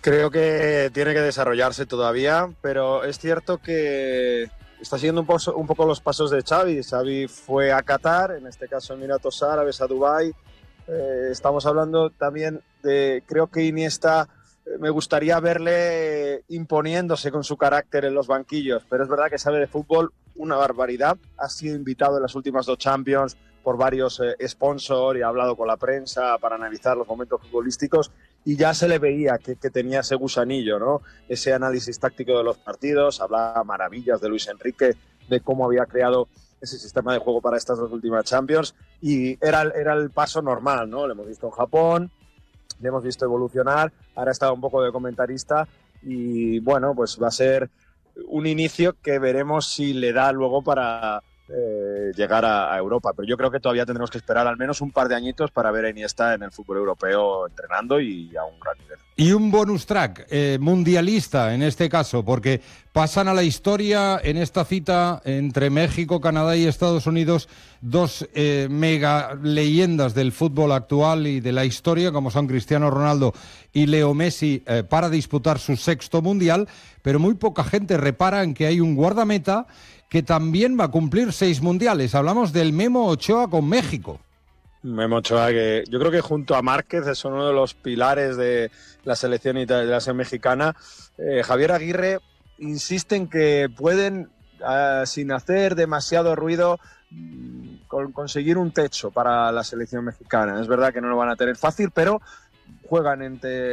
Creo que tiene que desarrollarse todavía, pero es cierto que está siguiendo un poco los pasos de Xavi. Xavi fue a Qatar, en este caso Emiratos Árabes, a Dubái. Estamos hablando también de, creo que Iniesta, me gustaría verle imponiéndose con su carácter en los banquillos, pero es verdad que sabe de fútbol una barbaridad. Ha sido invitado en las últimas 2 Champions por varios sponsors y ha hablado con la prensa para analizar los momentos futbolísticos y ya se le veía que tenía ese gusanillo, ¿no? Ese análisis táctico de los partidos, hablaba maravillas de Luis Enrique, de cómo había creado ese sistema de juego para estas 2 últimas Champions y era el paso normal, ¿no? Lo hemos visto en Japón, le hemos visto evolucionar, ahora está un poco de comentarista y bueno, pues va a ser un inicio que veremos si le da luego para llegar a Europa, pero yo creo que todavía tendremos que esperar al menos un par de añitos para ver a Iniesta en el fútbol europeo entrenando y a un gran nivel. Y un bonus track, mundialista en este caso, porque pasan a la historia en esta cita entre México, Canadá y Estados Unidos 2 mega leyendas del fútbol actual y de la historia, como son Cristiano Ronaldo y Leo Messi, para disputar su 6º mundial, pero muy poca gente repara en que hay un guardameta que también va a cumplir 6 mundiales. Hablamos del Memo Ochoa con México. Memo Ochoa, que yo creo que junto a Márquez es uno de los pilares de la selección mexicana. Javier Aguirre insiste en que pueden, sin hacer demasiado ruido, conseguir un techo para la selección mexicana. Es verdad que no lo van a tener fácil, pero juegan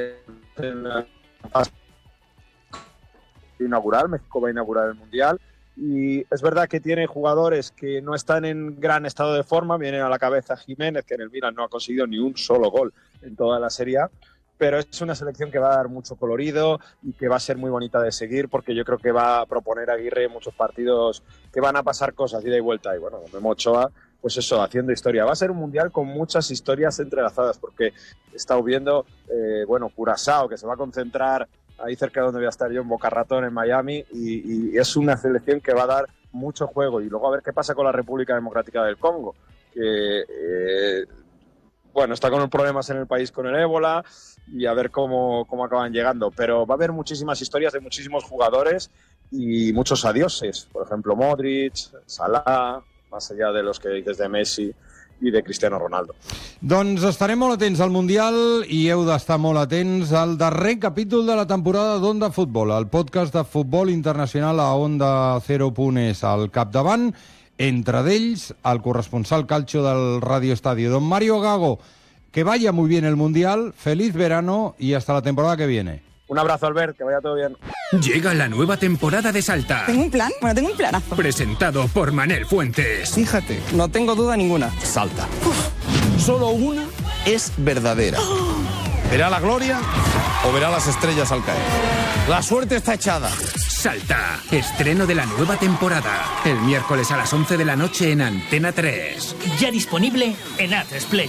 inaugural. México va a inaugurar el Mundial. Y es verdad que tiene jugadores que no están en gran estado de forma. Viene a la cabeza Jiménez, que en el Milan no ha conseguido ni un solo gol en toda la Serie A. Pero es una selección que va a dar mucho colorido y que va a ser muy bonita de seguir, porque yo creo que va a proponer a Aguirre muchos partidos que van a pasar cosas ida y vuelta. Y bueno, Memo Ochoa, pues eso, haciendo historia. Va a ser un mundial con muchas historias entrelazadas, porque he estado viendo, Curazao, que se va a concentrar ahí cerca de donde voy a estar yo, en Boca Ratón, en Miami, y es una selección que va a dar mucho juego. Y luego a ver qué pasa con la República Democrática del Congo, que está con problemas en el país con el ébola, y a ver cómo acaban llegando. Pero va a haber muchísimas historias de muchísimos jugadores y muchos adioses. Por ejemplo, Modric, Salah, más allá de los que dices de Messi i de Cristiano Ronaldo. Doncs estarem molt atents al Mundial i heu d'estar molt atents al darrer capítol de la temporada d'Onda Futbol, el podcast de futbol internacional a Onda 0.es al capdavant, entre d'ells el corresponsal calcio del Radio Estadio, don Mario Gago. Que vaya muy bien el Mundial, feliz verano y hasta la temporada que viene. Un abrazo, Albert, que vaya todo bien. Llega la nueva temporada de Salta. ¿Tengo un plan? Bueno, tengo un planazo. Presentado por Manel Fuentes. Fíjate, no tengo duda ninguna. Salta. Solo una es verdadera. ¿Verá la gloria o verá las estrellas al caer? La suerte está echada. Salta. Estreno de la nueva temporada. El miércoles a las 11 de la noche en Antena 3. Ya disponible en Atresplay.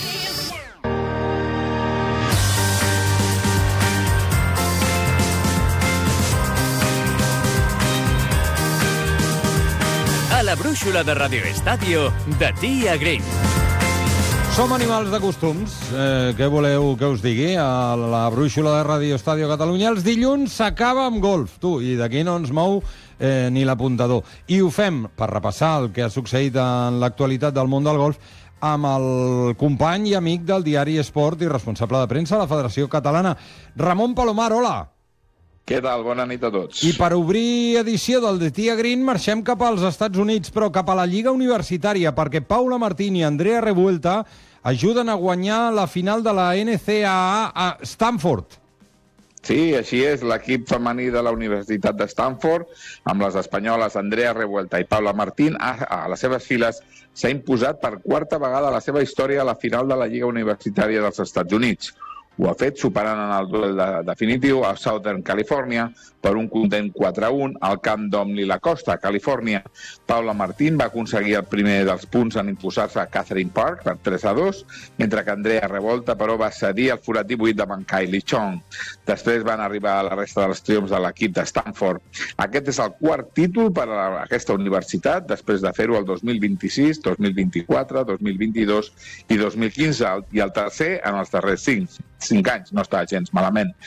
La brúixola de Radio Estadio de Tia Green. Som animals de costums. Què voleu que us digui? A la brúixola de Radio Estadio Catalunya els dilluns s'acaba amb golf. I d'aquí no ens mou ni l'apuntador. I ho fem per repassar el que ha succeït en l'actualitat del món del golf amb el company i amic del diari Esport i responsable de premsa a la Federació Catalana, Ramon Palomar. Hola. Què tal? Bona nit a tots. I per obrir edició del The Tia Green marxem cap als Estats Units, però cap a la Lliga Universitària, perquè Paula Martín i Andrea Revuelta ajuden a guanyar la final de la NCAA a Stanford. Sí, així és. L'equip femení de la Universitat de Stanford, amb les espanyoles Andrea Revuelta i Paula Martín, a les seves files s'ha imposat per 4a vegada a la seva història a la final de la Lliga Universitària dels Estats Units. Ho ha fet superant en el duel definitiu a Southern California per un content 4-1 al camp d'Omni La Costa, a Califòrnia. Paula Martín va aconseguir el primer dels punts en imposar-se a Catherine Park per 3-2, mentre que Andrea Revolta, però, va cedir el forat 18 de Kylie Chong. Després van arribar a la resta dels triomfs de l'equip de Stanford. Aquest és el quart títol per a aquesta universitat, després de fer-ho el 2026, 2024, 2022 i 2015, i el tercer en els darrers 5 anys. No està gens malament.